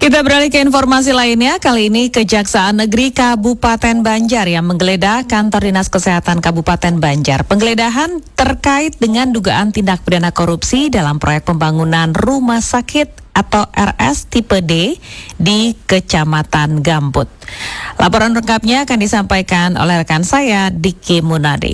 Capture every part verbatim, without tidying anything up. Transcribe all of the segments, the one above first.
Kita beralih ke informasi lainnya. Kali ini Kejaksaan Negeri Kabupaten Banjar yang menggeledah kantor Dinas Kesehatan Kabupaten Banjar. Penggeledahan terkait dengan dugaan tindak pidana korupsi dalam proyek pembangunan rumah sakit atau R S tipe D di Kecamatan Gambut. Laporan lengkapnya akan disampaikan oleh rekan saya Diki Munadi.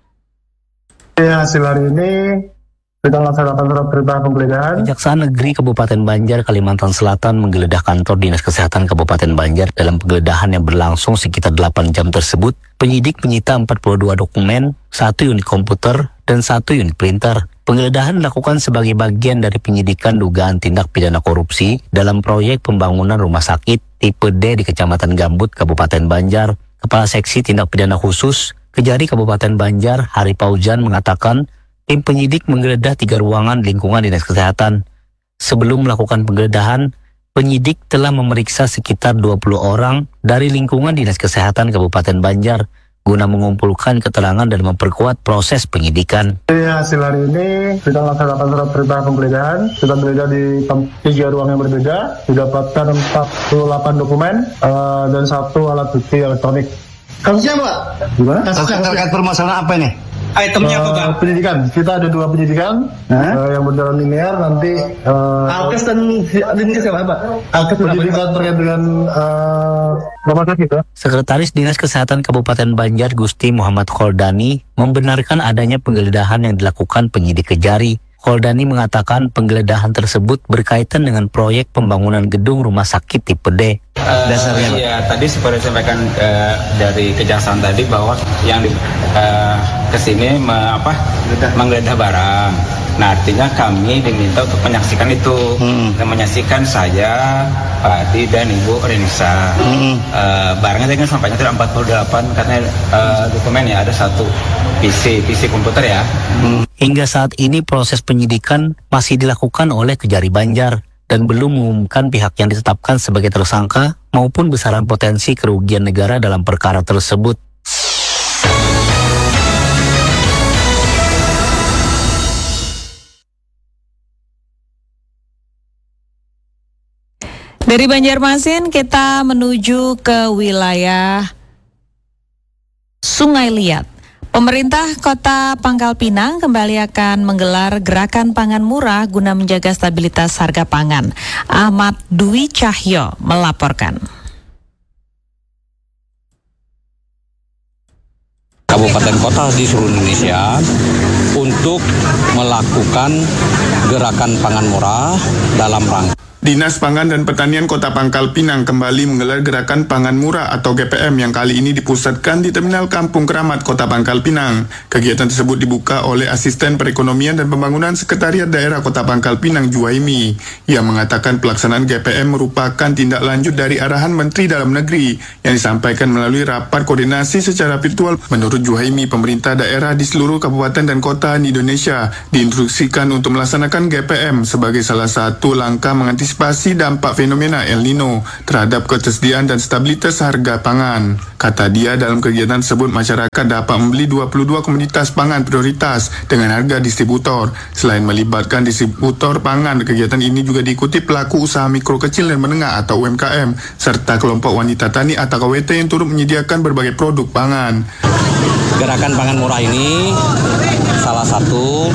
Ya, hasil hari ini kita melaksanakan surat perintah penggeledahan. Kejaksaan Negeri Kabupaten Banjar, Kalimantan Selatan menggeledah kantor Dinas Kesehatan Kabupaten Banjar. Dalam penggeledahan yang berlangsung sekitar delapan jam tersebut, penyidik menyita empat puluh dua dokumen, satu unit komputer, dan satu unit printer. Penggeledahan dilakukan sebagai bagian dari penyidikan dugaan tindak pidana korupsi dalam proyek pembangunan rumah sakit tipe D di Kecamatan Gambut, Kabupaten Banjar. Kepala Seksi Tindak Pidana Khusus Kejari Kabupaten Banjar, Hari Paujan, mengatakan tim penyidik menggeledah tiga ruangan lingkungan Dinas Kesehatan. Sebelum melakukan penggeledahan, penyidik telah memeriksa sekitar dua puluh orang dari lingkungan Dinas Kesehatan Kabupaten Banjar guna mengumpulkan keterangan dan memperkuat proses penyidikan. Ya, hasil hari ini kita melaksanakan surat perintah penggeledahan. Kita menggeledah di tiga ruang yang berbeda, didapatkan empat puluh delapan dokumen uh, dan satu alat bukti elektronik. Kasusnya apa? Gimana? Kasusnya terkait permasalahan apa ini? Itemnya apa, Pak? Uh, penyidikan. Kita ada dua penyidikan uh, yang berjalan linear nanti. Uh, Alkes dan Dinkes apa, Pak? Alkes penyidikan terkait dengan uh, rumah sakit. Ya? Sekretaris Dinas Kesehatan Kabupaten Banjar, Gusti Muhammad Kholdani, membenarkan adanya penggeledahan yang dilakukan penyidik Kejari. Kholdani mengatakan penggeledahan tersebut berkaitan dengan proyek pembangunan gedung rumah sakit tipe D. Uh, Dasarnya, ya, tadi seperti disampaikan uh, dari Kejaksaan tadi bahwa yang di, uh, kesini me, apa, menggeledah barang. Nah, artinya kami diminta untuk menyaksikan itu, hmm. dan menyaksikan saya, Pak Adi dan Ibu Renisa. Hmm. Uh, barangnya tadi kan sampainya tidak empat puluh delapan karena uh, dokumen ya ada satu P C, P C komputer ya. Hmm. Hingga saat ini proses penyidikan masih dilakukan oleh Kejari Banjar dan belum mengumumkan pihak yang ditetapkan sebagai tersangka maupun besaran potensi kerugian negara dalam perkara tersebut. Dari Banjarmasin kita menuju ke wilayah Sungai Liat. Pemerintah Kota Pangkal Pinang kembali akan menggelar gerakan pangan murah guna menjaga stabilitas harga pangan. Ahmad Dwi Cahyo melaporkan. Kabupaten kota di seluruh Indonesia untuk melakukan gerakan pangan murah dalam rangka. Dinas Pangan dan Pertanian Kota Pangkal Pinang kembali menggelar gerakan pangan murah atau G P M yang kali ini dipusatkan di Terminal Kampung Keramat Kota Pangkal Pinang. Kegiatan tersebut dibuka oleh Asisten Perekonomian dan Pembangunan Sekretariat Daerah Kota Pangkal Pinang, Juwaimi, yang mengatakan pelaksanaan G P M merupakan tindak lanjut dari arahan Menteri Dalam Negeri yang disampaikan melalui rapat koordinasi secara virtual. Menurut Juwaimi, pemerintah daerah di seluruh kabupaten dan kota di Indonesia diinstruksikan untuk melaksanakan G P M sebagai salah satu langkah mengantisipasi Antisipasi dampak fenomena El Nino terhadap ketersediaan dan stabilitas harga pangan. Kata dia, dalam kegiatan tersebut masyarakat dapat membeli dua puluh dua komoditas pangan prioritas dengan harga distributor. Selain melibatkan distributor pangan, kegiatan ini juga diikuti pelaku usaha mikro kecil dan menengah atau U M K M serta kelompok wanita tani atau K W T yang turut menyediakan berbagai produk pangan. Gerakan pangan murah ini salah satu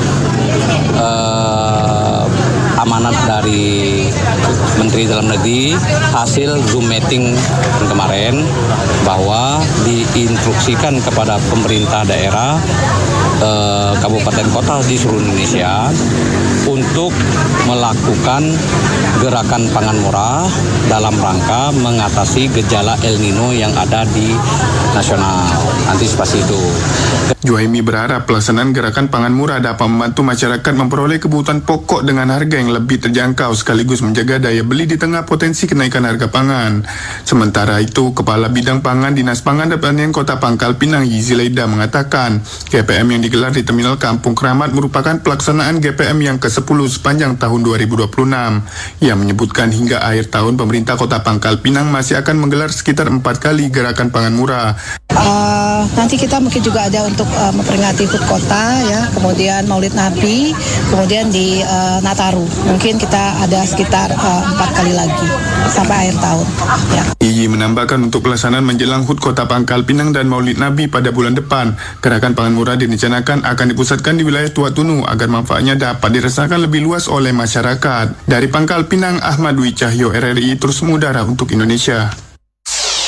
uh, amanat dari Menteri Dalam Negeri hasil Zoom meeting kemarin bahwa diinstruksikan kepada pemerintah daerah eh, kabupaten kota di seluruh Indonesia untuk melakukan gerakan pangan murah dalam rangka mengatasi gejala El Nino yang ada di nasional, antisipasi itu. Juhaimi berharap pelaksanaan gerakan pangan murah dapat membantu masyarakat memperoleh kebutuhan pokok dengan harga yang lebih terjangkau sekaligus menjaga daya beli di tengah potensi kenaikan harga pangan. Sementara itu, Kepala Bidang Pangan Dinas Pangan dan Pertanian Kota Pangkal Pinang, Yizilaida, mengatakan G P M yang digelar di Terminal Kampung Keramat merupakan pelaksanaan G P M yang kesepuluh sepanjang tahun dua ribu dua puluh enam. Ia menyebutkan hingga akhir tahun pemerintah Kota Pangkal Pinang masih akan menggelar sekitar empat kali gerakan pangan murah. Uh, nanti kita mungkin juga ada untuk uh, memperingati H U T Kota, ya, kemudian Maulid Nabi, kemudian di uh, Nataru. Mungkin kita ada sekitar uh, empat kali lagi sampai akhir tahun. Ya. I Y menambahkan untuk pelaksanaan menjelang H U T Kota Pangkal Pinang dan Maulid Nabi pada bulan depan, gerakan pangan murah direncanakan akan dipusatkan di wilayah Tua Tunu agar manfaatnya dapat dirasakan lebih luas oleh masyarakat. Dari Pangkal Pinang, Ahmad Dwi Cahyo, R R I terus mengudara untuk Indonesia.